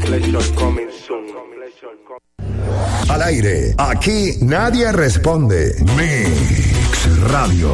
Al aire, aquí nadie responde. Mix Radio.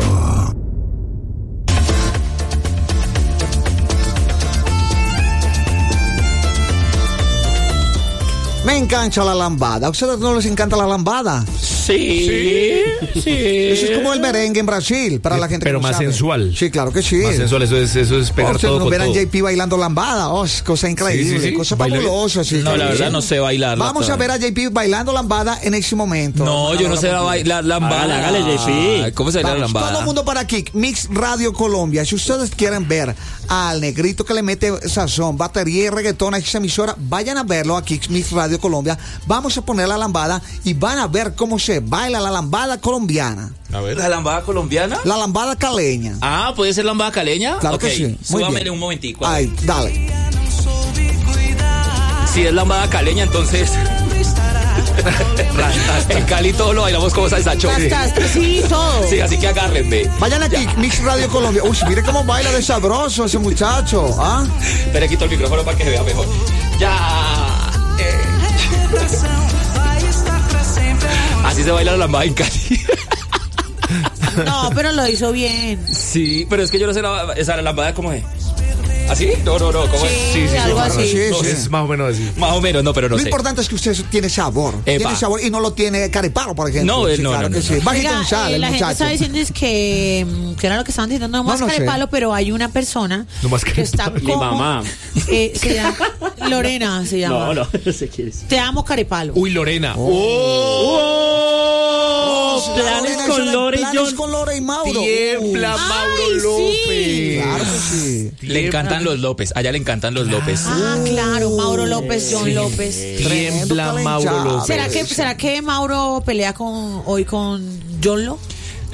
Me encanta la lambada. ¿A ustedes no les encanta la lambada? Sí. Eso es como el merengue en Brasil, para la gente pero que no más sabe. sensual. Sí, claro que sí. Más sensual, eso es pegar ustedes todo no con verán todo. JP bailando lambada. Oh, es cosa increíble, Sí. cosa Baila bien. fabulosa. Sí, No, la verdad no sé bailar. Vamos a ver a JP bailando lambada en ese momento. No, yo no sé bailar lambada. Hágale, JP. ¿Cómo se baila la Vamos, lambada? todo el mundo para aquí, Mix Radio Colombia. Si ustedes quieren ver al negrito que le mete sazón, batería y reggaetón a esa emisora, vayan a verlo aquí, Mix Radio Colombia. Vamos a poner la lambada y van a ver cómo se baila la lambada colombiana. A ver. ¿La lambada colombiana? La lambada caleña. Ah, ¿puede ser lambada caleña? Claro Ok, que sí. Muy súbamele bien. un momentico. Ay, dale. Si es lambada caleña, entonces... en Cali todo lo bailamos como salsa choque. Sí, todo. Sí, así que agárrenme. Vayan aquí, Mix Radio Colombia. Uy, mire cómo baila de sabroso ese muchacho. ¿Ah? Espera, quito el micrófono para que se vea mejor. Ya. Así se baila la lambada en Cali. No, pero lo hizo bien. Sí, pero es que yo no sé esa lambada cómo es. ¿Así? No, ¿cómo es? Sí, algo así. Sí, No, sí. es más o menos así. Más o menos, no, pero no Lo sé. importante es que usted tiene sabor. Epa. Tiene sabor y no lo tiene carepalo, por ejemplo. No, Sí, no, claro no, que no, sí. no. Bajito Oiga, en sal, el la gente muchacho. está diciendo es que era lo que estaban diciendo, no más No sé. carepalo, pero hay una persona No más que está carepalo. como... Mi mamá. Se llama Lorena, se llama. No sé quién es. Te amo carepalo. Uy, Lorena. Planes Lorena, con eso de Lore y planes John. con Lore y Mauro. Tiembla Mauro Ay, López. sí. Claro que sí. Le encantan los López. Allá le encantan los López. Ah, claro, Mauro López, John López. Tiembla Tremendo Mauro calentado. López. ¿Será que Mauro pelea hoy con John Lo?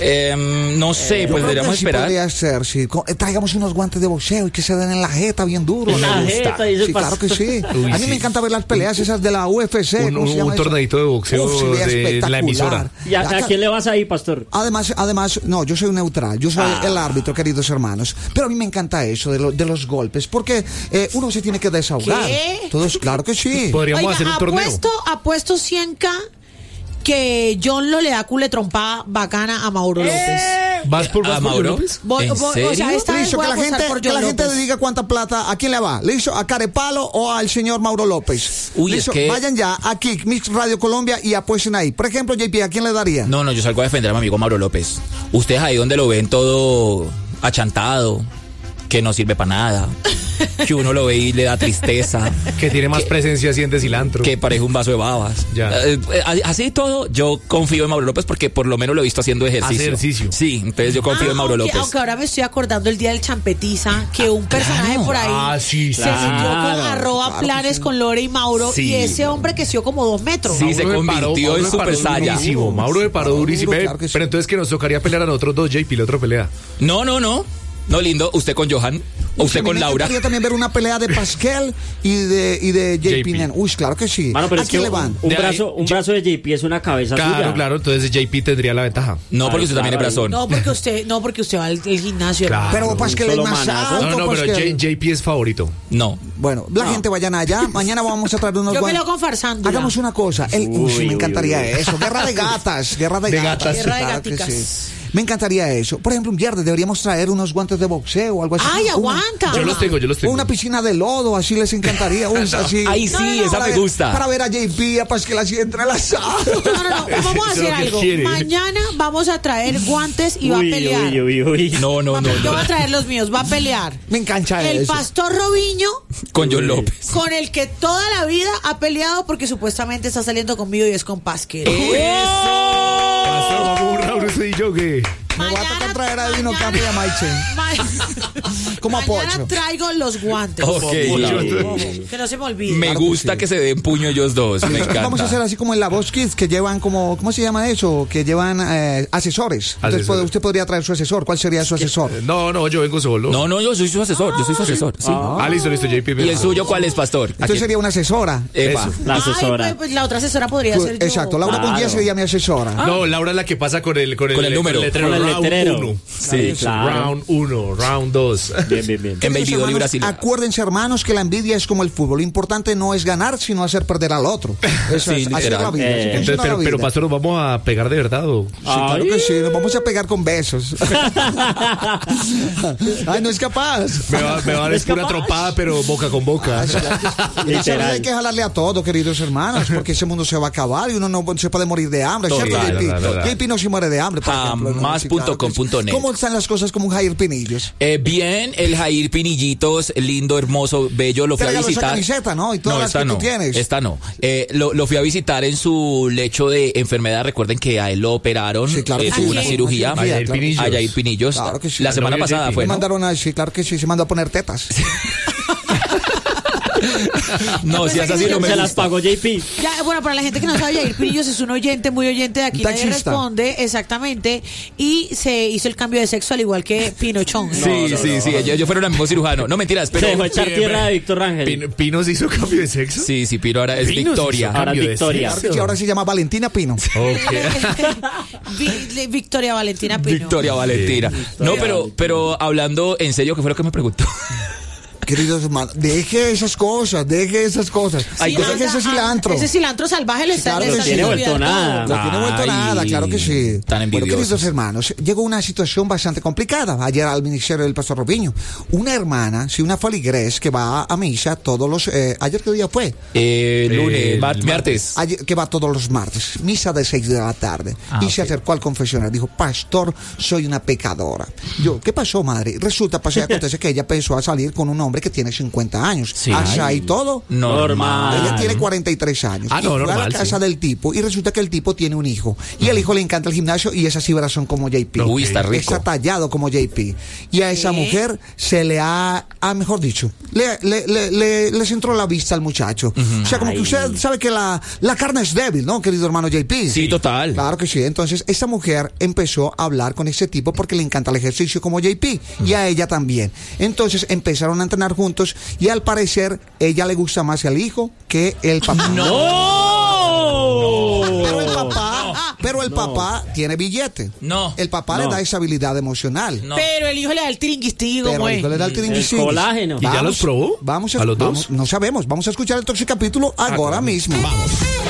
No sé, Yo pues creo deberíamos que sí esperar. podría ser, sí. Traigamos unos guantes de boxeo y que se den en la jeta bien duro. En la Me gusta. jeta, dice el Sí, claro que sí. Uy, A mí sí. me encanta ver las peleas esas de la UFC. ¿cómo se llama Un eso? torneito de boxeo Uf, se ve de la espectacular. emisora. ¿Y a quién le vas ahí, pastor? Además, no, yo soy neutral, yo soy el árbitro, queridos hermanos. Pero a mí me encanta eso de los golpes, porque uno se tiene que desahogar. ¿Qué? Todos, claro que sí. Podríamos Oiga, hacer un torneo. apuesto 100K que John Lo le da cule trompada bacana a Mauro López. ¿Vas por Mauro? López? Voy- ¿En o sea, serio? esta vez Listo, voy que a la apostar gente, por que la John gente López. diga cuánta plata, ¿a quién le va? ¿Listo? ¿A Carepalo o al señor Mauro López? Uy, Listo, es que- vayan ya aquí, Mix Radio Colombia, y apuesten ahí. Por ejemplo, JP, ¿a quién le daría? No, yo salgo a defender a mi amigo Mauro López. Ustedes ahí donde lo ven todo achantado, que no sirve para nada, que uno lo ve y le da tristeza, Que tiene más presencia así en de cilantro. que parece un vaso de babas. Ya. Así todo, yo confío en Mauro López porque por lo menos lo he visto haciendo ejercicio. Hace ejercicio. Sí, entonces yo confío en Mauro López. Aunque ahora me estoy acordando el día del champetiza, que un personaje claro. por ahí Ah, sí, se claro. metió con @ planes con Lore y Mauro, Sí. y ese hombre creció como 2 metros. Sí, se Mauro me convirtió Mauro en me Super paró Saiyan. durísimo. Mauro me paró durísimo. Duro, claro que sí. Pero entonces que nos tocaría pelear a nosotros dos, JP, la otra pelea. No, lindo. Usted con Johan o usted A mí con me Laura. encantaría también ver una pelea de Pascal y de JP. JP. Uy, claro que sí. Mano, pero ¿A es que quién le van? un De ahí- brazo de JP es una cabeza Claro, suya. claro. Entonces JP tendría la ventaja. No, porque usted también es brazón. No, porque usted va al gimnasio. Claro. hermano. Pero Pascal es solo más manazo. alto. No, pero Pascal. JP es favorito. No. Bueno, la gente vayan allá. Mañana vamos a traer unos Yo guantes. peleo con Farsándula. Hagamos una cosa. Uy, me encantaría eso. Guerra de gatas. Guerra de gatas. Guerra de Claro que gaticas. sí. Me encantaría eso. Por ejemplo, un viernes deberíamos traer unos guantes de boxeo o algo así. Ay, Una- aguanta. Yo los tengo. O una piscina de lodo, así les encantaría. Así. Ay, sí, esa Para me ver- gusta. Para ver a JP, a Pascal así entrelazado. No, vamos a Eso es hacer lo que algo. quiere. Mañana vamos a traer guantes y va a pelear. Uy. No. Yo voy a traer los míos, va a pelear. Me encanta El eso. pastor Robiño, Con John López. con el que toda la vida ha peleado porque supuestamente está saliendo conmigo y es con Pascal. Pastor, vamos a un round usted y yo, ¿qué? Me voy a tocar traer a Dino Campo y a Maiche. Como Mañana Pocho. traigo los guantes. Ok. Ojo, que no se me olvide. Me Claro que gusta sí. que se den puño ellos dos. Me encanta. Vamos a hacer así como en la Voz Kids, que llevan como, ¿cómo se llama eso? Que llevan asesores. Entonces Asesores. usted podría traer su asesor. ¿Cuál sería su asesor? No, yo vengo solo. No, yo soy su asesor. Yo soy su asesor. Sí. Listo, JP. ¿Y el suyo cuál es, pastor? Entonces sería una asesora. Epa. Eso. La asesora. Ay, pues la otra asesora podría ser yo. Exacto, Laura Claro. Pondía sería mi asesora. No, Laura es la que pasa con el Con el número. letrero Con el letrero. Round 1. Sí, claro. Round 1, round 2. Bien. En Baby Doll y hermanos, Brasil. acuérdense, hermanos, que la envidia es como el fútbol. Lo importante no es ganar, sino hacer perder al otro. Eso Sí, es, así es literal. la vida. así Entonces, funciona la pero vida. pastor, ¿nos vamos a pegar de verdad o? Sí, claro que sí, nos vamos a pegar con besos. Ay, no es capaz. Me va a dar ¿Es pura capaz? tropada, pero boca con boca. Literal. Hay que jalarle a todo, queridos hermanos, porque ese mundo se va a acabar y uno no se puede morir de hambre, ¿cierto, Total, JP? verdad. JP no se muere de hambre, por ejemplo. ¿no? Jamás Sí, claro que punto com sí. net. ¿Cómo están las cosas como un Jair Pinillos? Bien, el Jair Pinillitos, lindo, hermoso, bello, lo Te fui a regaló esa visitar. camiseta, ¿no? Y todas las esta que no, tú tienes. esta no. Lo fui a visitar en su lecho de enfermedad. Recuerden que a él lo operaron, Sí, claro que tuvo sí. una ¿A quién? cirugía. A Jair A Pinillos. Jair Pinillos. Claro que sí. La semana Al novio pasada JP, fue, Me ¿no? mandaron a sí, claro que sí, se mandó a poner tetas. No, si es así no me Se las gusta. pagó JP. Ya, bueno, para la gente que no sabe, Jair Pinillos es un oyente, muy oyente de aquí. Nadie Taxista. responde, exactamente. Y se hizo el cambio de sexo al igual que Pinochón. Sí, sí, ellos fueron al mismo cirujano. No, mentiras, Se pero... dejó echar tierra de Víctor Rangel. ¿Pino se hizo cambio de sexo? Sí, Pino ahora es Pino se Victoria. hizo Ahora cambio de Victoria. sexo. Claro que sí, ahora se llama Valentina Pino. Ok. Victoria Valentina Pino. Victoria Valentina. No, pero hablando en serio, ¿qué fue lo que me preguntó? Queridos hermanos, deje esas cosas. Hay cosas Deje ese cilantro. Ese cilantro salvaje le está claro le que está sí. Tiene haciendo vuelto olvidar nada. todo. No tiene vuelto Ay, nada, claro que sí. tan envidiosos. Bueno, queridos hermanos, llegó una situación bastante complicada ayer al ministerio del pastor Robinho. Una hermana, una feligres que va a misa todos los... ¿ayer qué día fue? Lunes, martes. Que va todos los martes, misa de 6 de la tarde. Y se acercó al confesionario, dijo, pastor, soy una pecadora. Yo, ¿qué pasó, madre? Resulta, pasó y acontece que ella empezó a salir con un hombre que tiene 50 años. Sí. Hasta ahí todo. Normal. Ella tiene 43 años. Ah, no, y fue a normal, la casa sí. del tipo y resulta que el tipo tiene un hijo. Y el hijo le encanta el gimnasio y esas cifras son como JP. Uy, está rico. Está tallado como JP. Y a esa mujer se le mejor dicho, les entró la vista al muchacho. O sea, como que usted sabe que la carne es débil, ¿no, querido hermano JP? Sí, total. Claro que sí. Entonces, esa mujer empezó a hablar con ese tipo porque le encanta el ejercicio como JP y a ella también. Entonces, empezaron a entrenar juntos y al parecer, ella le gusta más el hijo que el papá. Pero el papá tiene billete. No. El papá le da esa habilidad emocional. No. Pero el hijo le da el tiringuistigo, Pero el güey. hijo le da el tiringuistiris. colágeno. ¿Y ya los probó? Vamos ¿A los dos? no sabemos. Vamos a escuchar el próximo capítulo ahora mismo.